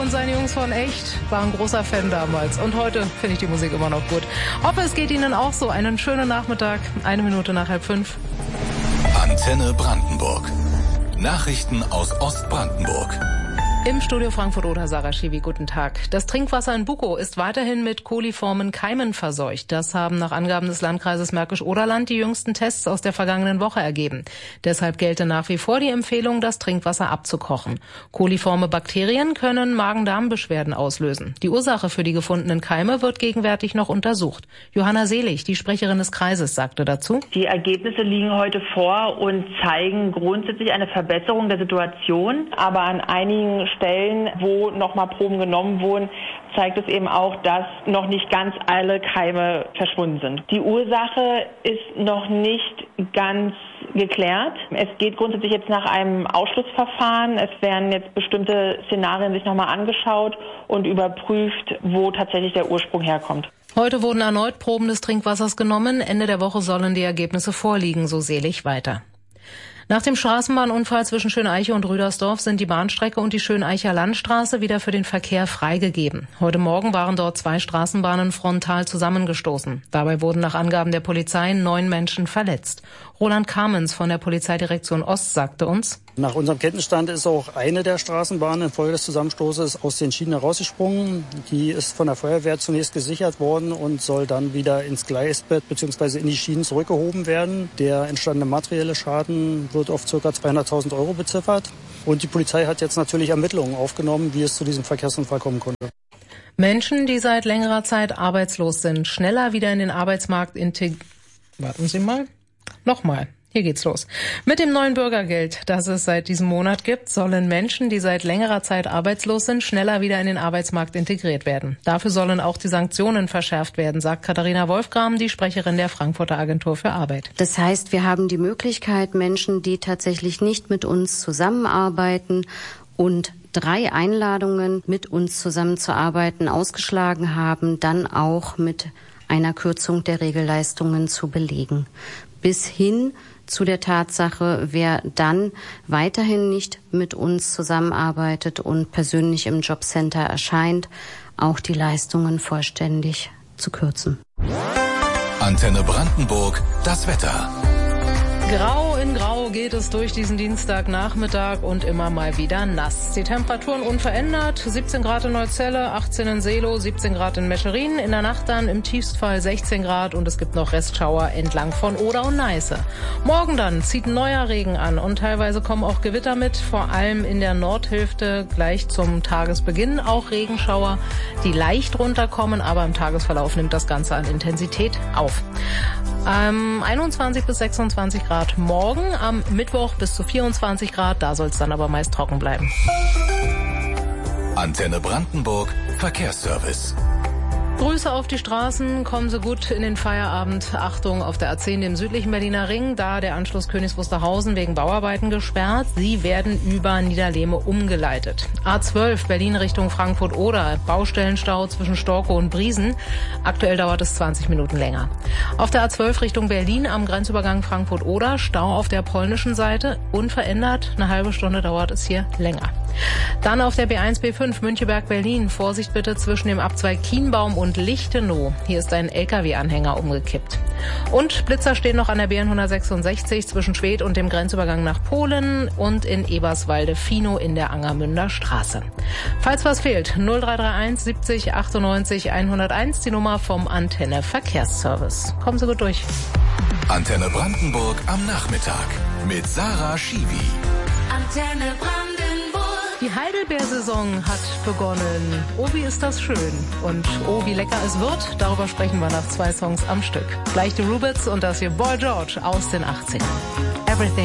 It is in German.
und seine Jungs von Echt, war ein großer Fan damals. Und heute finde ich die Musik immer noch gut. Hoffe, es geht Ihnen auch so. Einen schönen Nachmittag, 1 Minute nach 4:30. Antenne Brandenburg. Nachrichten aus Ostbrandenburg. Im Studio Frankfurt oder Sarah Schiwi, guten Tag. Das Trinkwasser in Bukow ist weiterhin mit koliformen Keimen verseucht. Das haben nach Angaben des Landkreises Märkisch-Oderland die jüngsten Tests aus der vergangenen Woche ergeben. Deshalb gelte nach wie vor die Empfehlung, das Trinkwasser abzukochen. Koliforme Bakterien können Magen-Darm-Beschwerden auslösen. Die Ursache für die gefundenen Keime wird gegenwärtig noch untersucht. Johanna Selig, die Sprecherin des Kreises, sagte dazu: Die Ergebnisse liegen heute vor und zeigen grundsätzlich eine Verbesserung der Situation, aber an einigen Stellen, wo nochmal Proben genommen wurden, zeigt es eben auch, dass noch nicht ganz alle Keime verschwunden sind. Die Ursache ist noch nicht ganz geklärt. Es geht grundsätzlich jetzt nach einem Ausschlussverfahren. Es werden jetzt bestimmte Szenarien sich nochmal angeschaut und überprüft, wo tatsächlich der Ursprung herkommt. Heute wurden erneut Proben des Trinkwassers genommen. Ende der Woche sollen die Ergebnisse vorliegen, so Selig weiter. Nach dem Straßenbahnunfall zwischen Schöneiche und Rüdersdorf sind die Bahnstrecke und die Schöneicher Landstraße wieder für den Verkehr freigegeben. Heute Morgen waren dort 2 Straßenbahnen frontal zusammengestoßen. Dabei wurden nach Angaben der Polizei 9 Menschen verletzt. Roland Kamens von der Polizeidirektion Ost sagte uns: Nach unserem Kenntnisstand ist auch eine der Straßenbahnen infolge des Zusammenstoßes aus den Schienen herausgesprungen. Die ist von der Feuerwehr zunächst gesichert worden und soll dann wieder ins Gleisbett bzw. in die Schienen zurückgehoben werden. Der entstandene materielle Schaden wird auf ca. 200.000 € beziffert. Und die Polizei hat jetzt natürlich Ermittlungen aufgenommen, wie es zu diesem Verkehrsunfall kommen konnte. Menschen, die seit längerer Zeit arbeitslos sind, schneller wieder in den Arbeitsmarkt Warten Sie mal. Nochmal. Hier geht's los. Mit dem neuen Bürgergeld, das es seit diesem Monat gibt, sollen Menschen, die seit längerer Zeit arbeitslos sind, schneller wieder in den Arbeitsmarkt integriert werden. Dafür sollen auch die Sanktionen verschärft werden, sagt Katharina Wolfgram, die Sprecherin der Frankfurter Agentur für Arbeit. Das heißt, wir haben die Möglichkeit, Menschen, die tatsächlich nicht mit uns zusammenarbeiten und 3 Einladungen, mit uns zusammenzuarbeiten, ausgeschlagen haben, dann auch mit einer Kürzung der Regelleistungen zu belegen. Bis hin zu der Tatsache, wer dann weiterhin nicht mit uns zusammenarbeitet und persönlich im Jobcenter erscheint, auch die Leistungen vollständig zu kürzen. Antenne Brandenburg, das Wetter. Grau in Grau geht es durch diesen Dienstagnachmittag und immer mal wieder nass. Die Temperaturen unverändert, 17 Grad in Neuzelle, 18 in Seelow, 17 Grad in Mescherin, in der Nacht dann im Tiefstfall 16 Grad und es gibt noch Restschauer entlang von Oder und Neiße. Morgen dann zieht neuer Regen an und teilweise kommen auch Gewitter mit, vor allem in der Nordhälfte gleich zum Tagesbeginn auch Regenschauer, die leicht runterkommen, aber im Tagesverlauf nimmt das Ganze an Intensität auf. 21 bis 26 Grad morgen, am Mittwoch bis zu 24 Grad, da soll es dann aber meist trocken bleiben. Antenne Brandenburg, Verkehrsservice. Grüße auf die Straßen, kommen Sie gut in den Feierabend. Achtung, auf der A10, dem südlichen Berliner Ring, da der Anschluss Königs Wusterhausen wegen Bauarbeiten gesperrt. Sie werden über Niederlehme umgeleitet. A12, Berlin Richtung Frankfurt-Oder, Baustellenstau zwischen Storkow und Briesen. Aktuell dauert es 20 Minuten länger. Auf der A12 Richtung Berlin am Grenzübergang Frankfurt-Oder, Stau auf der polnischen Seite, unverändert, eine halbe Stunde dauert es hier länger. Dann auf der B1, B5 Müncheberg-Berlin, Vorsicht bitte zwischen dem Abzweig Kienbaum und Lichtenau. Hier ist ein LKW-Anhänger umgekippt. Und Blitzer stehen noch an der B166 zwischen Schwedt und dem Grenzübergang nach Polen und in Eberswalde-Finow in der Angermünder Straße. Falls was fehlt, 0331 70 98 101, die Nummer vom Antenne Verkehrsservice. Kommen Sie gut durch. Antenne Brandenburg am Nachmittag mit Sarah Schiwi. Antenne Brandenburg. Die Heidelbeersaison hat begonnen. Oh, wie ist das schön. Und oh, wie lecker es wird, darüber sprechen wir nach 2 Songs am Stück. Gleich die Rubits und das hier Boy George aus den 80ern. Everything.